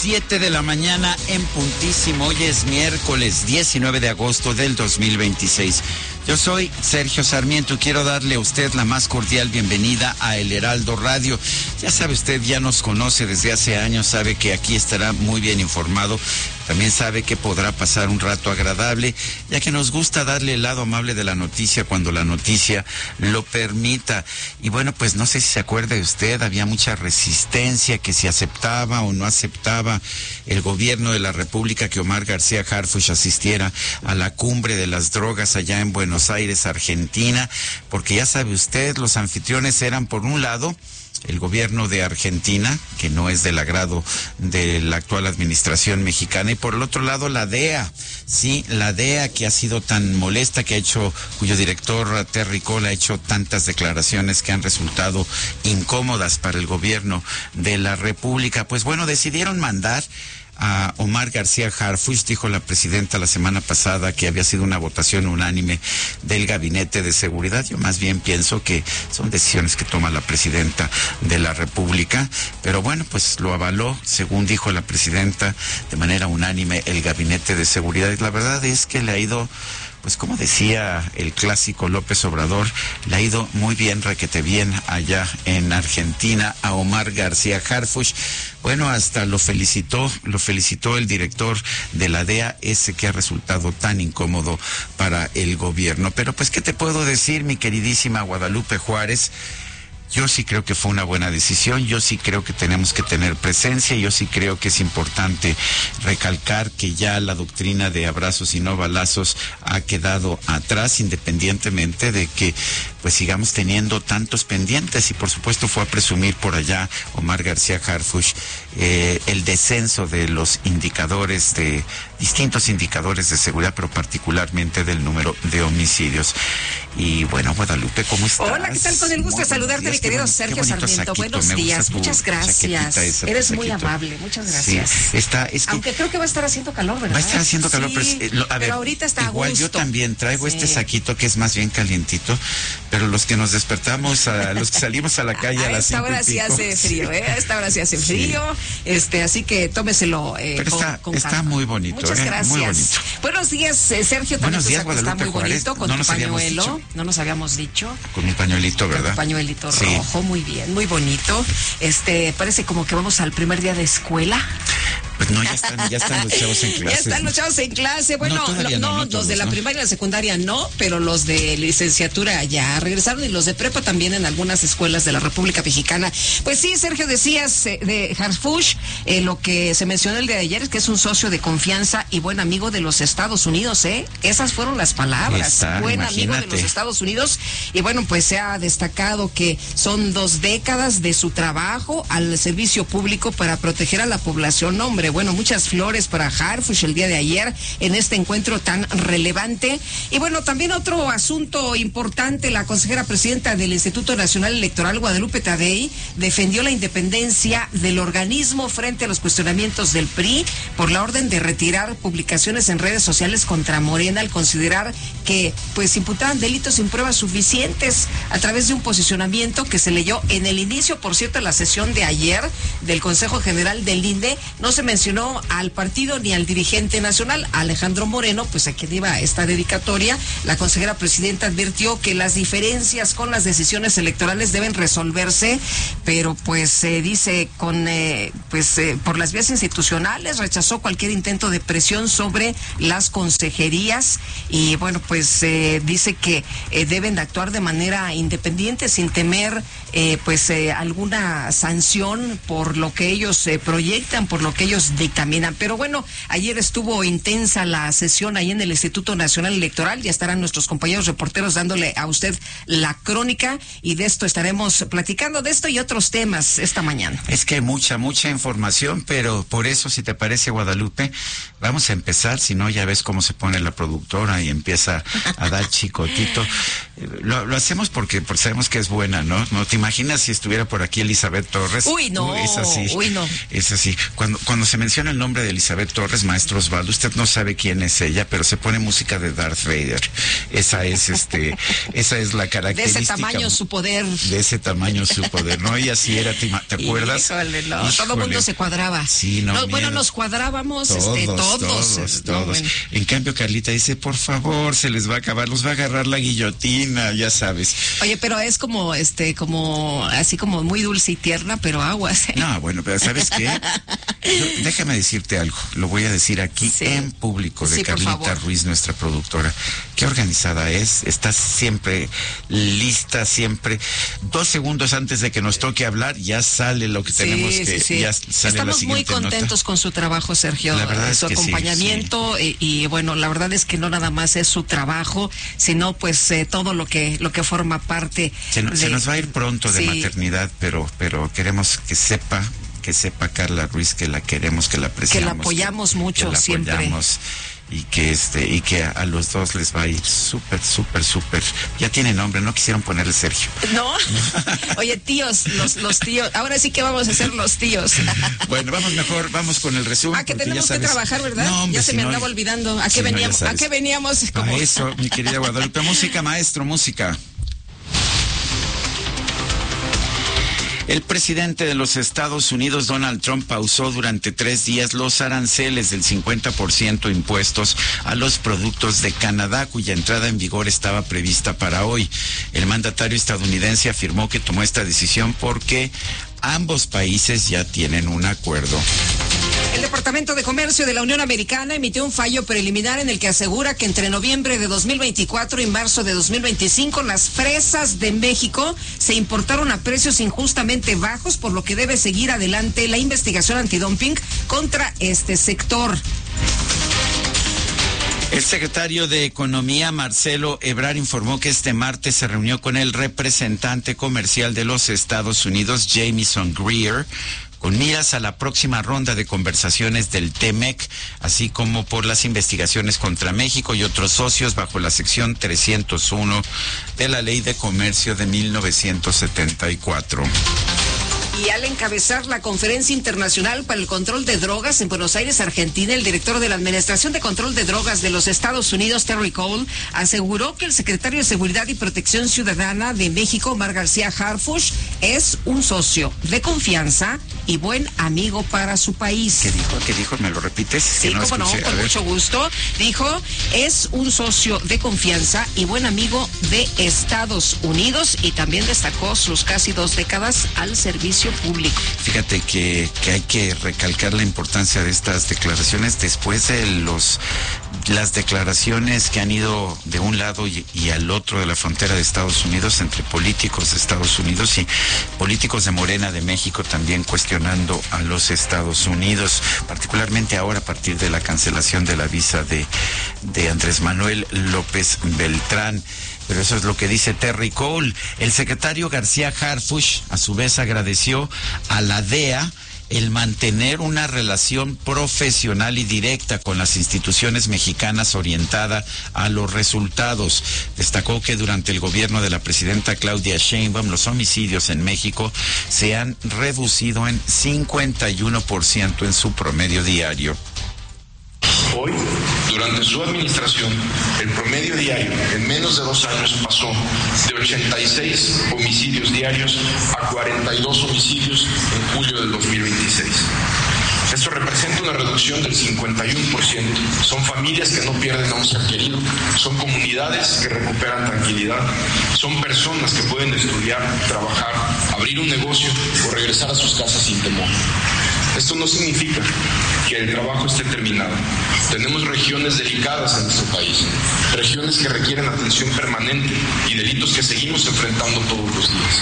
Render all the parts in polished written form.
7 de la mañana en puntísimo. Hoy es miércoles 19 de agosto del 2026. Yo soy Sergio Sarmiento y quiero darle a usted la más cordial bienvenida a El Heraldo Radio. Ya sabe usted, ya nos conoce desde hace años, sabe que aquí estará muy bien informado. También sabe que podrá pasar un rato agradable, ya que nos gusta darle el lado amable de la noticia cuando la noticia lo permita. Y bueno, pues no sé si se acuerda de usted, había mucha resistencia, que si aceptaba o no aceptaba el gobierno de la República que Omar García Harfuch asistiera a la cumbre de las drogas allá en Buenos Aires, Argentina, porque ya sabe usted, los anfitriones eran, por un lado, el gobierno de Argentina, que no es del agrado de la actual administración mexicana, y por el otro lado la DEA, sí, la DEA que ha sido tan molesta, cuyo director Terry Cole ha hecho tantas declaraciones que han resultado incómodas para el gobierno de la República. Pues bueno, decidieron mandar a Omar García Harfuch. Dijo la presidenta la semana pasada que había sido una votación unánime del Gabinete de Seguridad. Yo más bien pienso que son decisiones que toma la presidenta de la República, pero bueno, pues lo avaló, según dijo la presidenta, de manera unánime el Gabinete de Seguridad. Y la verdad es que le ha ido, pues como decía el clásico López Obrador, le ha ido muy bien, requete bien allá en Argentina a Omar García Harfuch. Bueno, hasta lo felicitó el director de la DEA, ese que ha resultado tan incómodo para el gobierno. Pero pues, ¿qué te puedo decir, mi queridísima Guadalupe Juárez? Yo sí creo que fue una buena decisión, yo sí creo que tenemos que tener presencia, yo sí creo que es importante recalcar que ya la doctrina de abrazos y no balazos ha quedado atrás, independientemente de que pues sigamos teniendo tantos pendientes. Y por supuesto fue a presumir por allá Omar García Harfuch el descenso de los indicadores, de distintos indicadores de seguridad, pero particularmente del número de homicidios. Y bueno, Guadalupe, ¿cómo estás? Hola, ¿qué tal? Con el gusto de saludarte, mi querido Sergio Sarmiento. Buenos días, muchas gracias. Eres muy amable, muchas gracias. Sí, aunque creo que va a estar haciendo calor, ¿verdad? Va a estar haciendo calor, sí, pero ahorita está igual a gusto. Yo también traigo este saquito que es más bien calientito, pero los que nos despertamos, los que salimos a la calle a las 5:00 y pico. A esta hora sí hace frío, A esta hora sí hace frío, así que tómeselo con está calma. Muy bonito. Muchas gracias. Muy bonito. Buenos días, Sergio. Buenos días, Guadalupe está muy Juárez. bonito con tu pañuelo. No nos habíamos dicho. Con mi pañuelito, ¿verdad? Con tu pañuelito rojo, muy bien, muy bonito. Parece como que vamos al primer día de escuela. Pues no, ya están los chavos en clase. Ya están los chavos en clase. Bueno, no, los de la primaria y la secundaria no, pero los de licenciatura ya regresaron, y los de prepa también en algunas escuelas de la República Mexicana. Pues sí, Sergio, decías de Harfuch, lo que se mencionó el día de ayer es que es un socio de confianza y buen amigo de los Estados Unidos, Esas fueron las palabras, amigo de los Estados Unidos. Y bueno, pues se ha destacado que son 2 décadas de su trabajo al servicio público para proteger a la población. Hombre, bueno, muchas flores para Harfuch el día de ayer en este encuentro tan relevante. Y bueno, también otro asunto importante: la consejera presidenta del Instituto Nacional Electoral, Guadalupe Tadei, defendió la independencia del organismo frente a los cuestionamientos del PRI por la orden de retirar publicaciones en redes sociales contra Morena, al considerar que pues imputaban delitos sin pruebas suficientes. A través de un posicionamiento que se leyó en el inicio, por cierto, de la sesión de ayer del Consejo General del INE, no se mencionó al partido ni al dirigente nacional, Alejandro Moreno, pues a quien iba esta dedicatoria. La consejera presidenta advirtió que las diferencias con las decisiones electorales deben resolverse, pero pues dice por las vías institucionales. Rechazó cualquier intento de presión sobre las consejerías y bueno, pues dice que deben de actuar de manera independiente sin temer alguna sanción por lo que ellos proyectan, por lo que ellos dictaminan. Pero bueno, ayer estuvo intensa la sesión ahí en el Instituto Nacional Electoral. Ya estarán nuestros compañeros reporteros dándole a usted la crónica, y de esto estaremos platicando, de esto y otros temas esta mañana. Es que mucha información, pero por eso, si te parece, Guadalupe, vamos a empezar. Si no, ya ves cómo se pone la productora y empieza a dar chicotito. Lo hacemos porque sabemos que es buena, ¿no? No te imaginas si estuviera por aquí Elizabeth Torres. Uy, no. Es así. Uy, no. Es así. Cuando se se menciona el nombre de Elizabeth Torres, maestro Osvaldo, usted no sabe quién es ella, pero se pone música de Darth Vader. Esa es la característica. De ese tamaño su poder. De ese tamaño su poder, ¿no? Ella sí era, ¿te acuerdas? Híjole, no. Híjole. Todo el mundo se cuadraba. Sí, no. Bueno, nos cuadrábamos todos. No, bueno. En cambio, Carlita dice, por favor, se les va a acabar, los va a agarrar la guillotina, ya sabes. Oye, pero es como así como muy dulce y tierna, pero aguas. No, bueno, pero ¿sabes qué? Déjame decirte algo, lo voy a decir aquí en público de Carlita Ruiz, nuestra productora. Qué organizada es, está siempre lista, siempre 2 segundos antes de que nos toque hablar, ya sale lo que tenemos que, ya sale. Estamos muy contentos con su trabajo, Sergio, la verdad su acompañamiento, y bueno, la verdad es que no nada más es su trabajo, sino pues todo lo que forma parte. Se nos va a ir pronto de maternidad, pero queremos que sepa Carla Ruiz que la queremos, que la apreciamos, que la apoyamos mucho, que la siempre apoyamos, y que a los dos les va a ir súper. Ya tiene nombre, no quisieron ponerle Sergio. No. Oye, tíos, los tíos. Ahora sí que vamos a ser los tíos. Bueno, vamos con el resumen. Que tenemos que trabajar, ¿verdad? No, hombre, ya se me andaba olvidando. ¿A qué veníamos? ¿A qué veníamos? A eso, mi querida Guadalupe. Música, maestro, música. El presidente de los Estados Unidos, Donald Trump, pausó durante 3 días los aranceles del 50% impuestos a los productos de Canadá, cuya entrada en vigor estaba prevista para hoy. El mandatario estadounidense afirmó que tomó esta decisión porque ambos países ya tienen un acuerdo. El Departamento de Comercio de la Unión Americana emitió un fallo preliminar en el que asegura que entre noviembre de 2024 y marzo de 2025 las fresas de México se importaron a precios injustamente bajos, por lo que debe seguir adelante la investigación antidumping contra este sector. El secretario de Economía, Marcelo Ebrard, informó que este martes se reunió con el representante comercial de los Estados Unidos, Jamieson Greer, con miras a la próxima ronda de conversaciones del TEMEC, así como por las investigaciones contra México y otros socios bajo la sección 301 de la Ley de Comercio de 1974. Y al encabezar la Conferencia Internacional para el Control de Drogas en Buenos Aires, Argentina, el director de la Administración de Control de Drogas de los Estados Unidos, Terry Cole, aseguró que el secretario de Seguridad y Protección Ciudadana de México, Omar García Harfuch, es un socio de confianza y buen amigo para su país. ¿Qué dijo? ¿Me lo repites? Sí, cómo no, con mucho gusto. Dijo, es un socio de confianza y buen amigo de Estados Unidos, y también destacó sus casi 2 décadas al servicio público. Fíjate que hay que recalcar la importancia de estas declaraciones después de las declaraciones que han ido de un lado y al otro de la frontera de Estados Unidos entre políticos de Estados Unidos y políticos de Morena de México también cuestionando a los Estados Unidos, particularmente ahora a partir de la cancelación de la visa de Andrés Manuel López Beltrán. Pero eso es lo que dice Terry Cole. El secretario García Harfuch, a su vez, agradeció a la DEA el mantener una relación profesional y directa con las instituciones mexicanas orientada a los resultados. Destacó que durante el gobierno de la presidenta Claudia Sheinbaum los homicidios en México se han reducido en 51% en su promedio diario. Hoy, durante su administración, el promedio diario en menos de 2 años pasó de 86 homicidios diarios a 42 homicidios en julio del 2026. Esto representa una reducción del 51%. Son familias que no pierden a un ser querido, son comunidades que recuperan tranquilidad, son personas que pueden estudiar, trabajar, abrir un negocio o regresar a sus casas sin temor. Esto no significa que el trabajo esté terminado. Tenemos regiones delicadas en nuestro país, regiones que requieren atención permanente y delitos que seguimos enfrentando todos los días.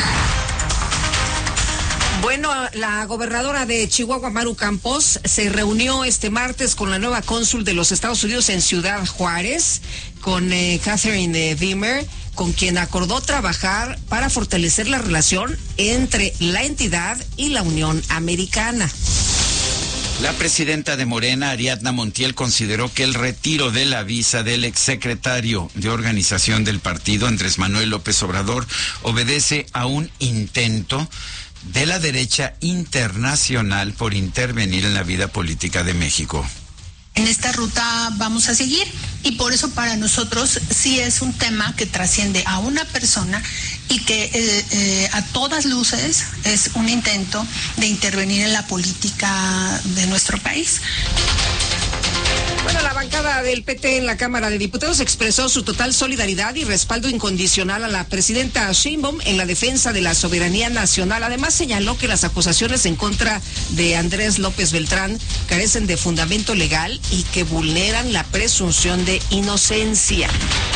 Bueno, la gobernadora de Chihuahua, Maru Campos, se reunió este martes con la nueva cónsul de los Estados Unidos en Ciudad Juárez, con Catherine Wimmer, con quien acordó trabajar para fortalecer la relación entre la entidad y la Unión Americana. La presidenta de Morena, Ariadna Montiel, consideró que el retiro de la visa del exsecretario de organización del partido, Andrés Manuel López Obrador, obedece a un intento de la derecha internacional por intervenir en la vida política de México. En esta ruta vamos a seguir y por eso para nosotros sí es un tema que trasciende a una persona y que a todas luces es un intento de intervenir en la política de nuestro país. Bueno, la bancada del PT en la Cámara de Diputados expresó su total solidaridad y respaldo incondicional a la presidenta Sheinbaum en la defensa de la soberanía nacional. Además, señaló que las acusaciones en contra de Andrés López Beltrán carecen de fundamento legal y que vulneran la presunción de inocencia.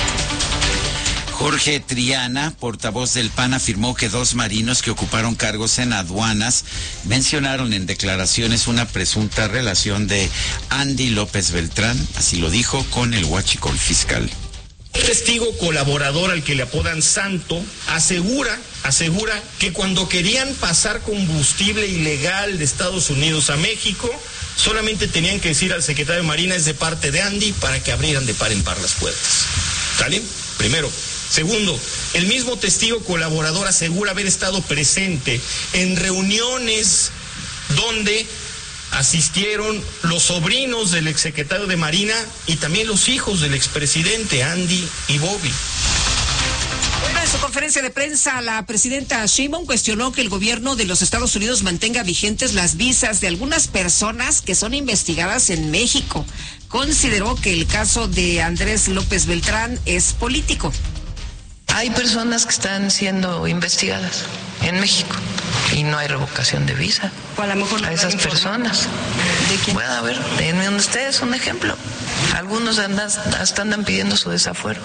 Jorge Triana, portavoz del PAN, afirmó que 2 marinos que ocuparon cargos en aduanas mencionaron en declaraciones una presunta relación de Andy López Beltrán, así lo dijo, con el huachicol fiscal. El testigo colaborador al que le apodan Santo asegura que cuando querían pasar combustible ilegal de Estados Unidos a México, solamente tenían que decir al secretario de Marina es de parte de Andy para que abrieran de par en par las puertas. ¿Sale? Primero. Segundo, el mismo testigo colaborador asegura haber estado presente en reuniones donde asistieron los sobrinos del exsecretario de Marina y también los hijos del expresidente Andy y Bobby. Bueno, en su conferencia de prensa, la presidenta Sheinbaum cuestionó que el gobierno de los Estados Unidos mantenga vigentes las visas de algunas personas que son investigadas en México. Consideró que el caso de Andrés López Beltrán es político. Hay personas que están siendo investigadas en México y no hay revocación de visa a esas personas. ¿De quién? Bueno, a ver, denme ustedes un ejemplo. Algunos hasta andan pidiendo su desafuero.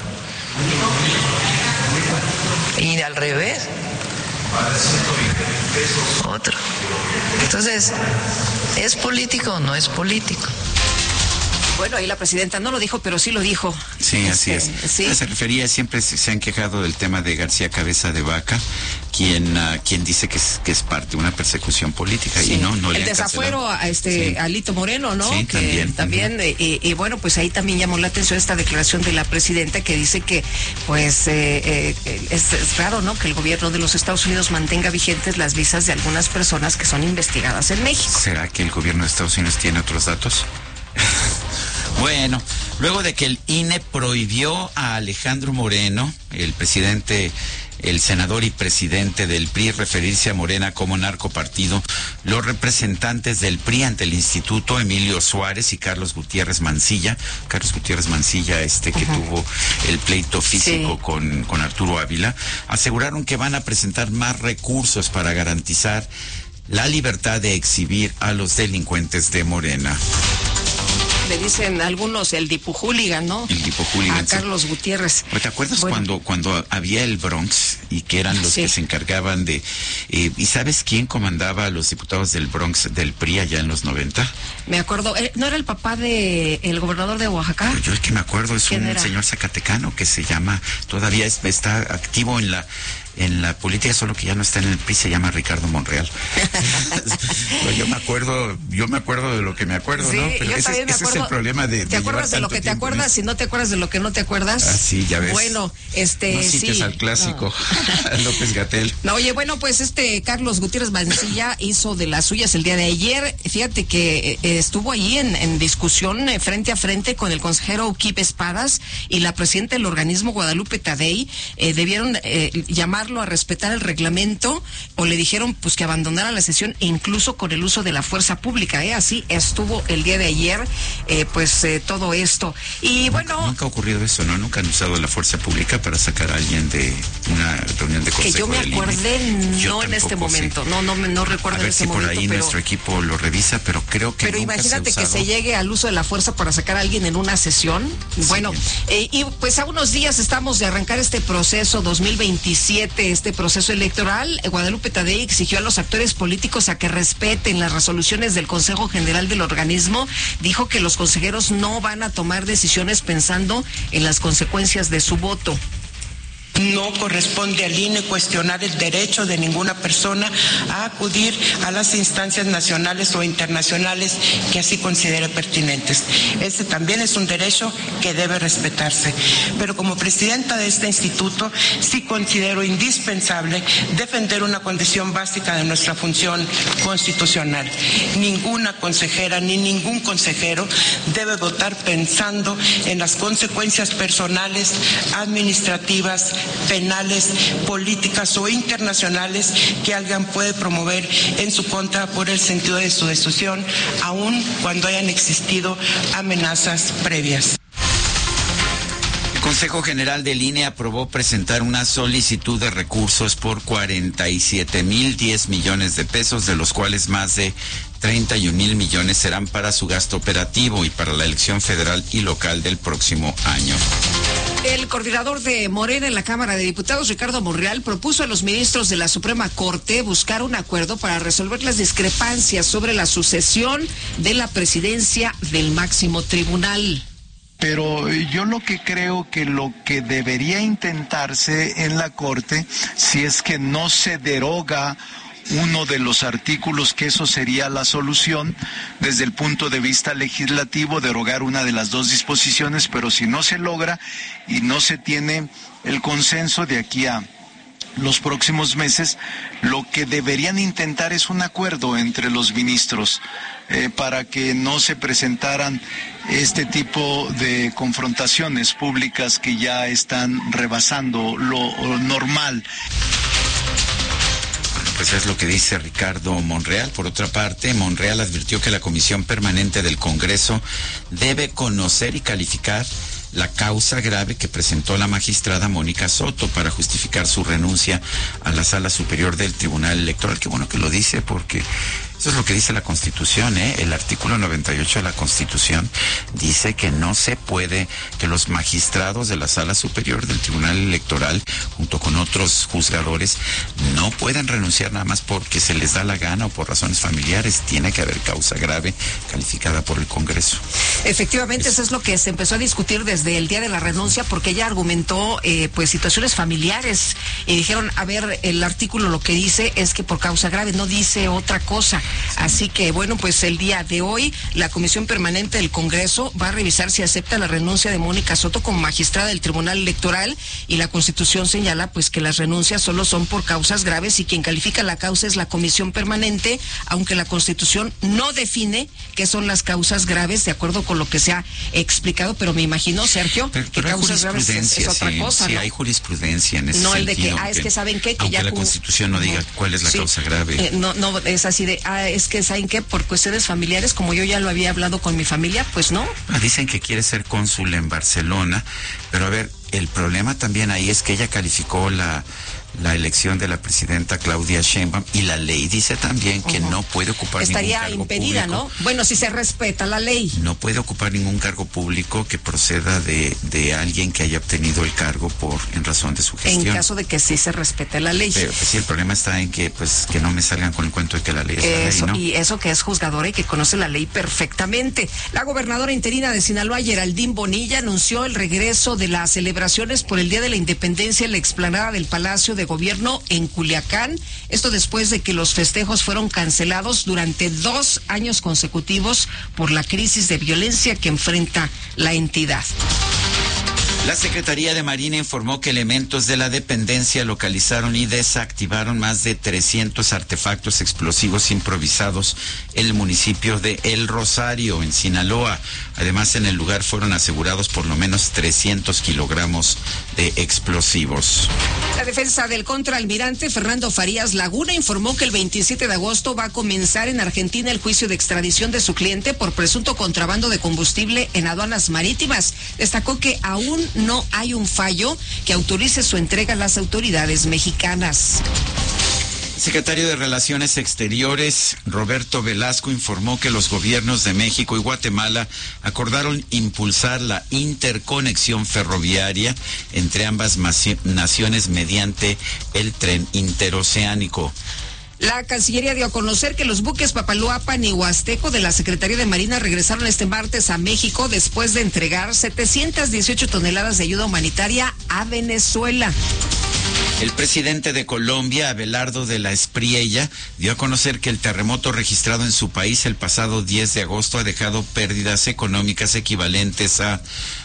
Y al revés. Otro. Entonces, ¿es político o no es político? Bueno, ahí la presidenta no lo dijo, pero sí lo dijo. Sí, así es. Sí. Se refería, siempre se han quejado del tema de García Cabeza de Vaca, quien dice que es parte de una persecución política. Sí. Y no le el desafuero a Alito Moreno, ¿no? Sí, que también y bueno, pues ahí también llamó la atención esta declaración de la presidenta que dice que pues es raro, ¿no? Que el gobierno de los Estados Unidos mantenga vigentes las visas de algunas personas que son investigadas en México. ¿Será que el gobierno de Estados Unidos tiene otros datos? Bueno, luego de que el INE prohibió a Alejandro Moreno, el senador y presidente del PRI, referirse a Morena como narcopartido, los representantes del PRI ante el instituto, Emilio Suárez y Carlos Gutiérrez Mancilla, que tuvo el pleito físico con Arturo Ávila, aseguraron que van a presentar más recursos para garantizar la libertad de exhibir a los delincuentes de Morena. Le dicen algunos el dipuhooligan, ¿no? El dipuhooligan. A Carlos Gutiérrez. ¿Te acuerdas cuando había el Bronx y que eran los que se encargaban de... ¿y sabes quién comandaba a los diputados del Bronx del PRI allá en los 90? Me acuerdo, ¿no era el papá del gobernador de Oaxaca? Pero yo es que me acuerdo, es un señor zacatecano que se llama, todavía está activo en la política, solo que ya no está en el PRI, se llama Ricardo Monreal. yo me acuerdo de lo que me acuerdo, sí, ¿no? Pero ese es el problema de ¿te acuerdas de lo que te acuerdas y no te acuerdas de lo que no te acuerdas? Ah, sí, ya ves. Bueno, no cites al clásico, a López-Gatell. No, oye, bueno, pues Carlos Gutiérrez Mancilla hizo de las suyas el día de ayer. Fíjate que estuvo ahí en discusión frente a frente con el consejero Kip Espadas y la presidenta del organismo, Guadalupe Tadei. Debieron llamarlo a respetar el reglamento o le dijeron pues que abandonara la sesión e incluso con el uso de la fuerza pública. Así estuvo el día de ayer todo esto. Y bueno... Nunca ha ocurrido eso, ¿no? Nunca han usado la fuerza pública para sacar a alguien de una reunión de consejo. Que yo me acuerde, no en este momento. Sí. No recuerdo en este momento. A ver si por ahí nuestro equipo lo revisa, pero creo que pero nunca imagínate que se llegue al uso de la fuerza para sacar a alguien en una sesión. Sí. Bueno, y pues a unos días estamos de arrancar este proceso 2027, este proceso electoral. Guadalupe Tadei exigió a los actores políticos a que respeten las resoluciones del Consejo General del organismo. Dijo que los consejeros no van a tomar decisiones pensando en las consecuencias de su voto. No corresponde al INE cuestionar el derecho de ninguna persona a acudir a las instancias nacionales o internacionales que así considere pertinentes. Este también es un derecho que debe respetarse. Pero como presidenta de este instituto, sí considero indispensable defender una condición básica de nuestra función constitucional. Ninguna consejera ni ningún consejero debe votar pensando en las consecuencias personales, administrativas, penales, políticas o internacionales que alguien puede promover en su contra por el sentido de su decisión, aun cuando hayan existido amenazas previas. El Consejo General del INE aprobó presentar una solicitud de recursos por 47,010 millones de pesos, de los cuales más de 31,000 millones serán para su gasto operativo y para la elección federal y local del próximo año. El coordinador de Morena en la Cámara de Diputados, Ricardo Monreal, propuso a los ministros de la Suprema Corte buscar un acuerdo para resolver las discrepancias sobre la sucesión de la presidencia del máximo tribunal. Pero yo lo que creo que lo que debería intentarse en la Corte, si es que no se deroga uno de los artículos, que eso sería la solución desde el punto de vista legislativo, derogar una de las dos disposiciones, pero si no se logra y no se tiene el consenso de aquí a los próximos meses, lo que deberían intentar es un acuerdo entre los ministros para que no se presentaran este tipo de confrontaciones públicas que ya están rebasando lo normal. Pues es lo que dice Ricardo Monreal. Por otra parte, Monreal advirtió que la Comisión Permanente del Congreso debe conocer y calificar la causa grave que presentó la magistrada Mónica Soto para justificar su renuncia a la Sala Superior del Tribunal Electoral. Qué bueno que lo dice, porque eso es lo que dice la Constitución, ¿eh? El artículo 98 de la Constitución dice que no se puede, que los magistrados de la Sala Superior del Tribunal Electoral, junto con otros juzgadores, no pueden renunciar nada más porque se les da la gana o por razones familiares. Tiene que haber causa grave calificada por el Congreso. Efectivamente, eso es lo que se empezó a discutir desde el día de la renuncia, porque ella argumentó pues situaciones familiares y dijeron, a ver, el artículo lo que dice es que por causa grave, no dice otra cosa. Así que, bueno, pues el día de hoy la Comisión Permanente del Congreso va a revisar si acepta la renuncia de Mónica Soto como magistrada del Tribunal Electoral, y la Constitución señala pues que las renuncias solo son por causas graves y quien califica la causa es la Comisión Permanente, aunque la Constitución no define qué son las causas graves de acuerdo con lo que se ha explicado, pero me imagino, Sergio, que causas graves es otra cosa, sí, ¿no? hay jurisprudencia en ese no sentido. El de que, es que ¿saben qué? Que aunque ya la Constitución no diga cuál es la causa grave. No, es así de, es que ¿saben qué? Por cuestiones familiares, como yo ya lo había hablado con mi familia, pues no. Dicen que quiere ser cónsul en Barcelona, pero a ver, el problema también ahí es que ella calificó la elección de la presidenta Claudia Sheinbaum, y la ley dice también que no puede ocupar ningún cargo público. Estaría impedida, ¿no? Bueno, si se respeta la ley. No puede ocupar ningún cargo público que proceda de alguien que haya obtenido el cargo en razón de su gestión. En caso de que sí se respete la ley. Pero pues sí, el problema está en que que no me salgan con el cuento de que la ley es la ley, ¿no? Y eso que es juzgadora y que conoce la ley perfectamente. La gobernadora interina de Sinaloa, Geraldine Bonilla, anunció el regreso de las celebraciones por el Día de la Independencia en la explanada del Palacio de Gobierno en Culiacán. Esto después de que los festejos fueron cancelados durante 2 años consecutivos por la crisis de violencia que enfrenta la entidad. La Secretaría de Marina informó que elementos de la dependencia localizaron y desactivaron más de 300 artefactos explosivos improvisados en el municipio de El Rosario, en Sinaloa. Además, en el lugar fueron asegurados por lo menos 300 kilogramos de explosivos. La defensa del contraalmirante Fernando Farías Laguna informó que el 27 de agosto va a comenzar en Argentina el juicio de extradición de su cliente por presunto contrabando de combustible en aduanas marítimas. Destacó que aún no hay un fallo que autorice su entrega a las autoridades mexicanas. El secretario de Relaciones Exteriores, Roberto Velasco, informó que los gobiernos de México y Guatemala acordaron impulsar la interconexión ferroviaria entre ambas naciones mediante el tren interoceánico. La Cancillería dio a conocer que los buques Papaloapan y Huasteco de la Secretaría de Marina regresaron este martes a México después de entregar 718 toneladas de ayuda humanitaria a Venezuela. El presidente de Colombia, Abelardo de la Espriella, dio a conocer que el terremoto registrado en su país el pasado 10 de agosto ha dejado pérdidas económicas equivalentes a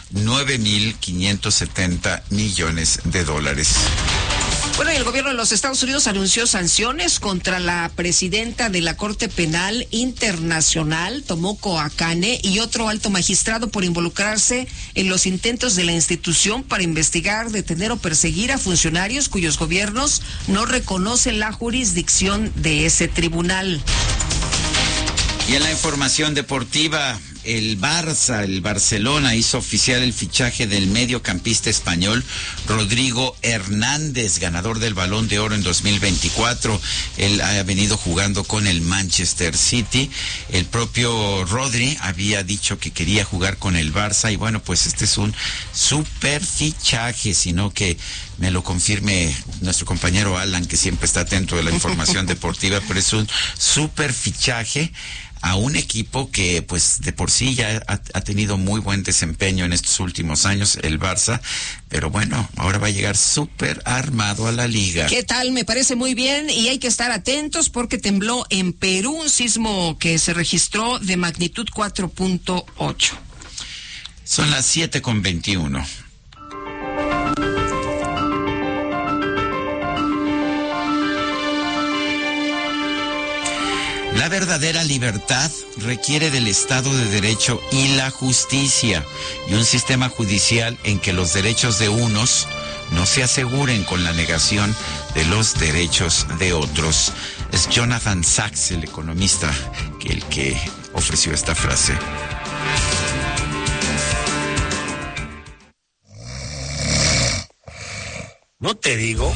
9.570 millones de dólares. Bueno, y el gobierno de los Estados Unidos anunció sanciones contra la presidenta de la Corte Penal Internacional, Tomoko Akane, y otro alto magistrado por involucrarse en los intentos de la institución para investigar, detener o perseguir a funcionarios cuyos gobiernos no reconocen la jurisdicción de ese tribunal. Y en la información deportiva, el Barcelona hizo oficial el fichaje del mediocampista español Rodrigo Hernández, ganador del Balón de Oro en 2024. Él ha venido jugando con el Manchester City. El propio Rodri había dicho que quería jugar con el Barça y bueno, pues este es un súper fichaje, sino que me lo confirme nuestro compañero Alan, que siempre está atento de la información deportiva, pero es un súper fichaje a un equipo que pues de por sí ya ha tenido muy buen desempeño en estos últimos años, el Barça, pero bueno, ahora va a llegar súper armado a la liga. ¿Qué tal? Me parece muy bien y hay que estar atentos porque tembló en Perú un sismo que se registró de magnitud 4.8. Son las 7:21. La verdadera libertad requiere del Estado de Derecho y la justicia, y un sistema judicial en que los derechos de unos no se aseguren con la negación de los derechos de otros. Es Jonathan Sachs, el economista, el que ofreció esta frase. ¿No te digo?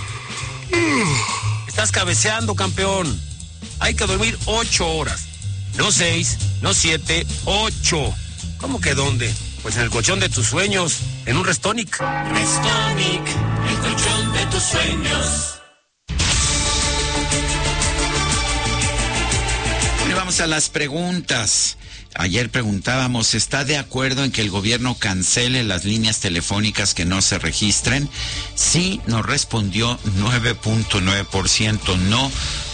Estás cabeceando, campeón. Hay que dormir 8 horas. No 6, no 7, 8. ¿Cómo que dónde? Pues en el colchón de tus sueños, en un Restonic. Restonic, el colchón de tus sueños. Bueno, vamos a las preguntas. Ayer preguntábamos, ¿está de acuerdo en que el gobierno cancele las líneas telefónicas que no se registren? Sí, nos respondió 9.9%, no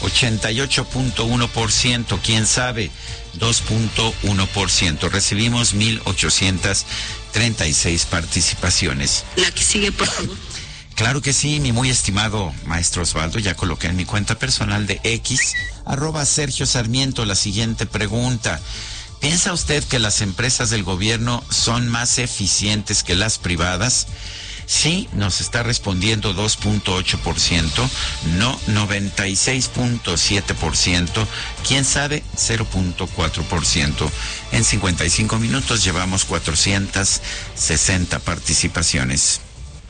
88.1%, quién sabe, 2.1%. Recibimos 1,836 participaciones. La que sigue, por favor. Claro que sí, mi muy estimado maestro Osvaldo, ya coloqué en mi cuenta personal de X, @Sergio Sarmiento, la siguiente pregunta. ¿Piensa usted que las empresas del gobierno son más eficientes que las privadas? Sí, nos está respondiendo 2.8%, no 96.7%, quién sabe 0.4%. En 55 minutos llevamos 460 participaciones.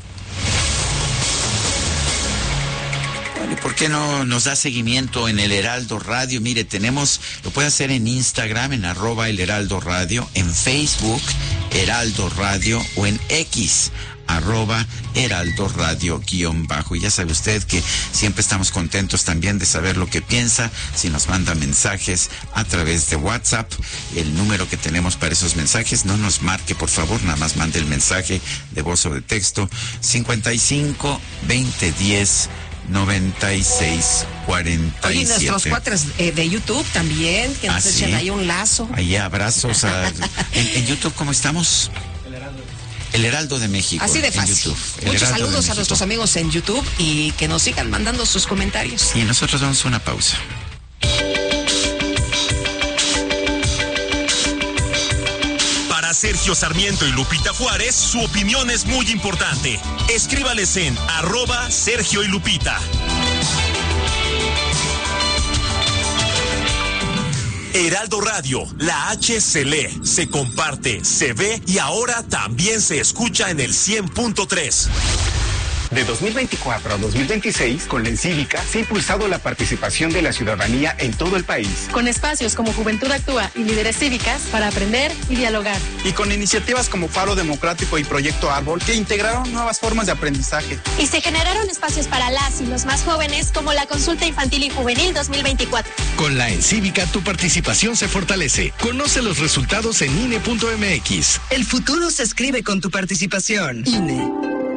¿Por qué no nos da seguimiento en el Heraldo Radio? Mire, lo puede hacer en Instagram, en @el Heraldo Radio, en Facebook, Heraldo Radio, o en X, @Heraldo Radio _. Y ya sabe usted que siempre estamos contentos también de saber lo que piensa. Si nos manda mensajes a través de WhatsApp, el número que tenemos para esos mensajes, no nos marque, por favor, nada más mande el mensaje de voz o de texto, 55 20 10 9647. Oye, nuestros cuatres de YouTube también, que nos echan ahí un lazo. Ahí abrazos. En YouTube, ¿cómo estamos? El Heraldo de México. Así de fácil. Muchos saludos a nuestros amigos en YouTube y que nos sigan mandando sus comentarios. Y nosotros vamos a una pausa. Sergio Sarmiento y Lupita Juárez, su opinión es muy importante. Escríbales en @Sergio y Lupita. Heraldo Radio, la H se lee, se comparte, se ve y ahora también se escucha en el 100.3. De 2024 a 2026, con la Encívica se ha impulsado la participación de la ciudadanía en todo el país. Con espacios como Juventud Actúa y Líderes Cívicas para aprender y dialogar. Y con iniciativas como Faro Democrático y Proyecto Árbol que integraron nuevas formas de aprendizaje. Y se generaron espacios para las y los más jóvenes como la Consulta Infantil y Juvenil 2024. Con la Encívica tu participación se fortalece. Conoce los resultados en INE.mx. El futuro se escribe con tu participación. INE.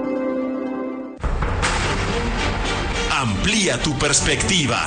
Amplía tu perspectiva.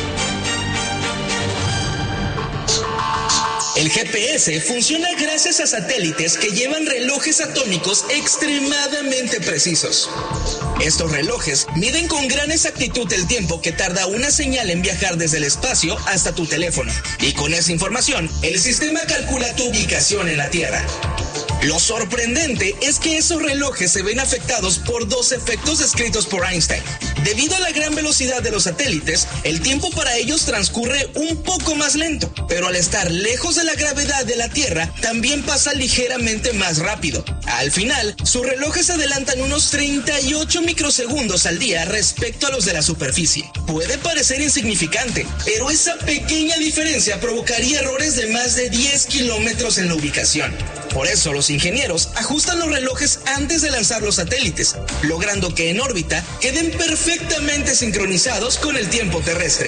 El GPS funciona gracias a satélites que llevan relojes atómicos extremadamente precisos. Estos relojes miden con gran exactitud el tiempo que tarda una señal en viajar desde el espacio hasta tu teléfono. Y con esa información, el sistema calcula tu ubicación en la Tierra. Lo sorprendente es que esos relojes se ven afectados por dos efectos descritos por Einstein. Debido a la gran velocidad de los satélites, el tiempo para ellos transcurre un poco más lento, pero al estar lejos de la gravedad de la Tierra, también pasa ligeramente más rápido. Al final, sus relojes adelantan unos 38 microsegundos al día respecto a los de la superficie. Puede parecer insignificante, pero esa pequeña diferencia provocaría errores de más de 10 kilómetros en la ubicación. Por eso los ingenieros ajustan los relojes antes de lanzar los satélites, logrando que en órbita queden perfectamente sincronizados con el tiempo terrestre.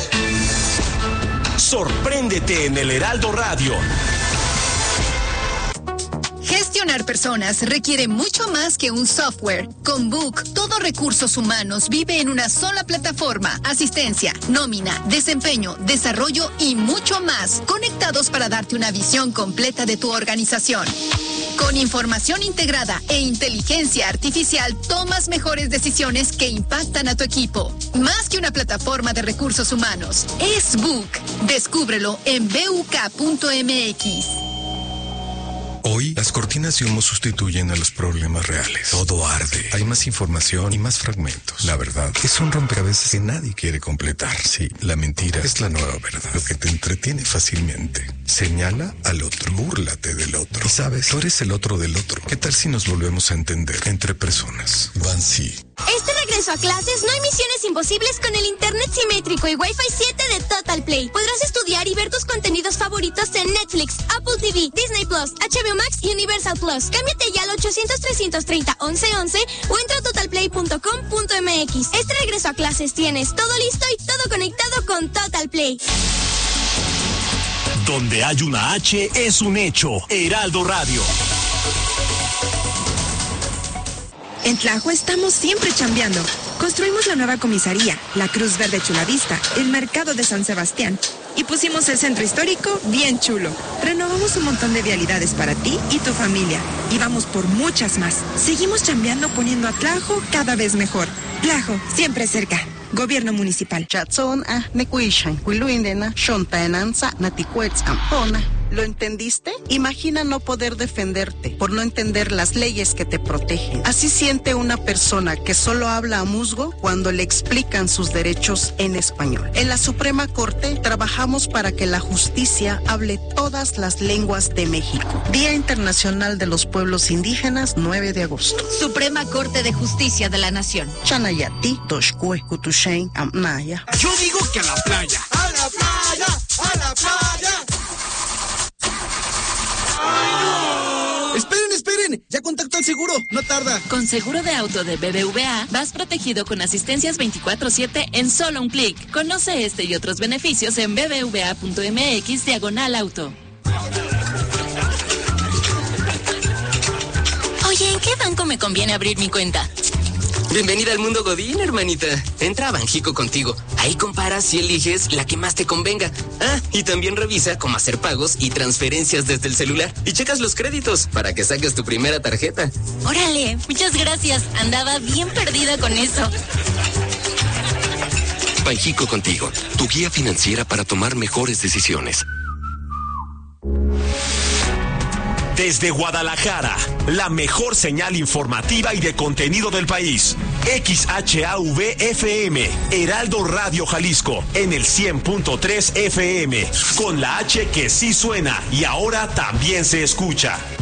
Sorpréndete en el Heraldo Radio. Gestionar personas requiere mucho más que un software. Con Book, todo recursos humanos vive en una sola plataforma. Asistencia, nómina, desempeño, desarrollo y mucho más. Conectados para darte una visión completa de tu organización. Con información integrada e inteligencia artificial, tomas mejores decisiones que impactan a tu equipo. Más que una plataforma de recursos humanos, es Book. Descúbrelo en buk.mx. Hoy, las cortinas de humo sustituyen a los problemas reales. Todo arde. Hay más información y más fragmentos. La verdad es un rompecabezas que nadie quiere completar. Sí, la mentira es la nueva verdad. Lo que te entretiene fácilmente. Señala al otro. Búrlate del otro. Y sabes, tú eres el otro del otro. ¿Qué tal si nos volvemos a entender entre personas? Bansi. Este regreso a clases no hay misiones imposibles con el internet simétrico y Wi-Fi 7 de Total Play. Podrás estudiar y ver tus contenidos favoritos en Netflix, Apple TV, Disney Plus, HBO Max y Universal Plus. Cámbiate ya al 800-330-1111 o entra a totalplay.com.mx. Este regreso a clases tienes todo listo y todo conectado con Total Play. Donde hay una H es un hecho. Heraldo Radio. En Tlajo estamos siempre chambeando. Construimos la nueva comisaría, la Cruz Verde Chulavista, el mercado de San Sebastián y pusimos el centro histórico bien chulo. Renovamos un montón de vialidades para ti y tu familia y vamos por muchas más. Seguimos chambeando poniendo a Tlajo cada vez mejor. Tlajo, siempre cerca. Gobierno Municipal. ¿Lo entendiste? Imagina no poder defenderte por no entender las leyes que te protegen. Así siente una persona que solo habla a musgo cuando le explican sus derechos en español. En la Suprema Corte trabajamos para que la justicia hable todas las lenguas de México. Día Internacional de los Pueblos Indígenas, 9 de agosto. Suprema Corte de Justicia de la Nación. Chanayati, Toshkue, Kutushain, Amnaya. Yo digo que a la playa. ¡A la playa! ¡A la playa! ¡Esperen! ¡Ya contacto al seguro! ¡No tarda! Con seguro de auto de BBVA, vas protegido con asistencias 24/7 en solo un clic. Conoce este y otros beneficios en bbva.mx/auto. Oye, ¿en qué banco me conviene abrir mi cuenta? Bienvenida al mundo Godín, hermanita. Entra a Banjico Contigo. Ahí comparas y eliges la que más te convenga. Ah, y también revisa cómo hacer pagos y transferencias desde el celular. Y checas los créditos para que saques tu primera tarjeta. Órale, muchas gracias. Andaba bien perdida con eso. Banjico Contigo, tu guía financiera para tomar mejores decisiones. Desde Guadalajara, la mejor señal informativa y de contenido del país. XHAV-FM, Heraldo Radio Jalisco, en el 100.3 FM, con la H que sí suena y ahora también se escucha.